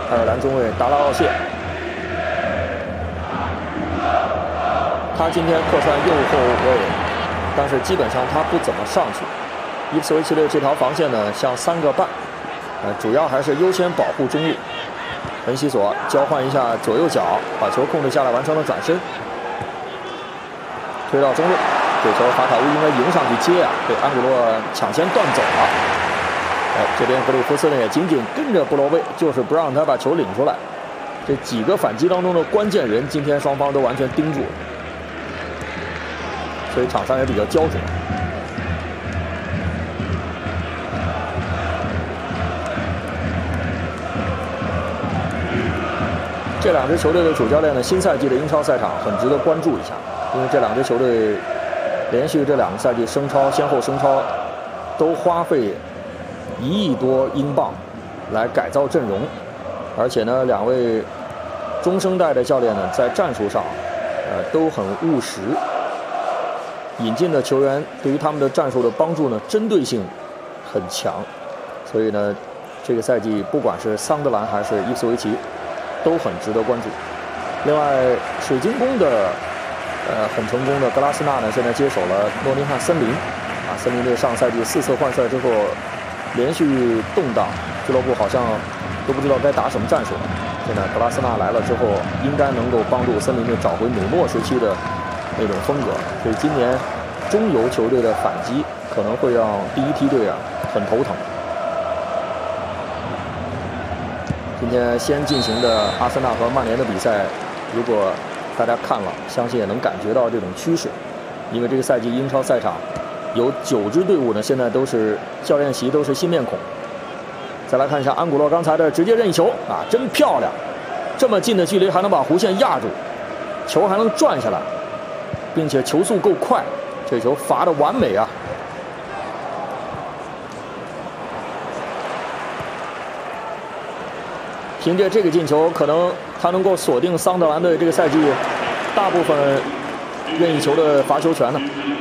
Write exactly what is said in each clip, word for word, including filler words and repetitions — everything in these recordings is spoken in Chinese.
爱尔兰中卫达拉奥谢。他今天客串右后卫，但是基本上他不怎么上去。伊普斯维奇的这条防线呢，像三个半，呃，主要还是优先保护中路。恩西索交换一下左右脚，把球控制下来，完成了转身，推到中路。这球法塔乌应该迎上去接啊，被安古洛抢先断走了。哎，这边格里夫斯呢也紧紧跟着布罗威，就是不让他把球领出来。这几个反击当中的关键人，今天双方都完全盯住了，所以场上也比较焦灼。这两支球队的主教练呢，新赛季的英超赛场很值得关注一下，因为这两支球队连续这两个赛季升超，先后升超，都花费一亿多英镑来改造阵容，而且呢，两位中生代的教练呢，在战术上，呃，都很务实，引进的球员对于他们的战术的帮助呢，针对性很强，所以呢，这个赛季不管是桑德兰还是伊普斯维奇，都很值得关注。另外，水晶宫的呃很成功的格拉斯纳呢，现在接手了诺丁汉森林，啊，森林队上赛季四次换帅之后，连续动荡，俱乐部好像都不知道该打什么战术了。现在格拉斯纳来了之后，应该能够帮助森林队找回美墨时期的那种风格。所以今年中游球队的反击可能会让第一梯队啊很头疼。今天先进行的阿森纳和曼联的比赛，如果大家看了，相信也能感觉到这种趋势。因为这个赛季英超赛场有九支队伍呢，现在都是教练席都是新面孔。再来看一下安古洛刚才的直接任意球啊，真漂亮！这么近的距离还能把弧线压住，球还能转下来，并且球速够快，这球罚得完美啊！凭借这个进球，可能他能够锁定桑德兰队这个赛季大部分任意球的罚球权呢。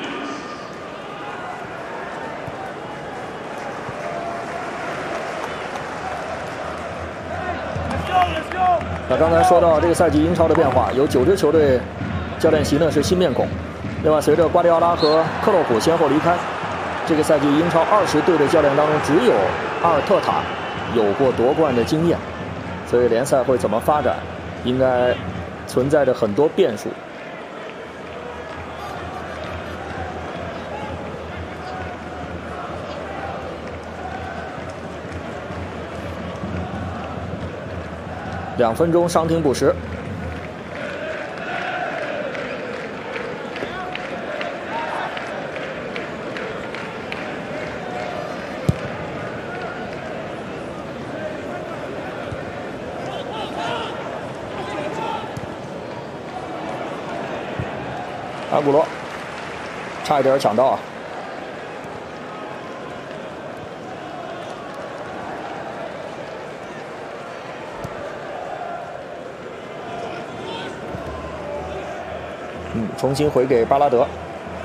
那刚才说到这个赛季英超的变化，有九支球队教练席呢是新面孔。另外，随着瓜迪奥拉和克洛普先后离开，这个赛季英超二十队的教练当中，只有阿尔特塔有过夺冠的经验。所以联赛会怎么发展，应该存在着很多变数。两分钟伤停补时。安古罗差一点抢到啊！嗯，重新回给巴拉德。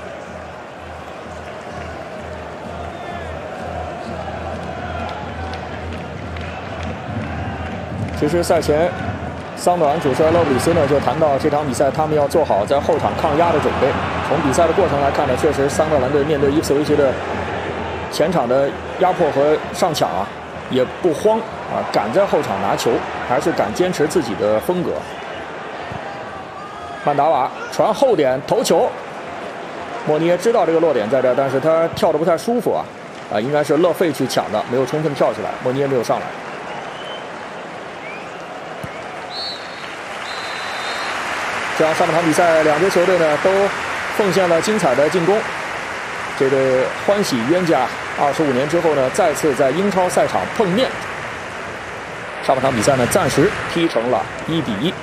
其实赛前，桑德兰主帅勒布里斯呢就谈到这场比赛，他们要做好在后场抗压的准备。从比赛的过程来看呢，确实桑德兰队面对伊普斯维奇的前场的压迫和上抢啊，也不慌啊，敢在后场拿球，还是敢坚持自己的风格。曼达瓦传后点头球，莫尼耶知道这个落点在这儿，但是他跳得不太舒服啊，啊，应该是勒费去抢的，没有充分跳起来，莫尼耶没有上来。这样上半场比赛，两支球队呢都奉献了精彩的进攻。这对欢喜冤家，二十五年之后呢，再次在英超赛场碰面。上半场比赛呢，暂时踢成了一比一。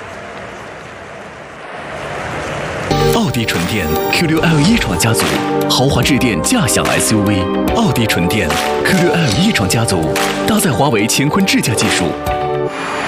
奥迪纯电 Q 六 L 一创家族，豪华智电驾享 S U V。奥迪纯电 Q 六 L 一创家族，搭载华为乾坤智驾技术。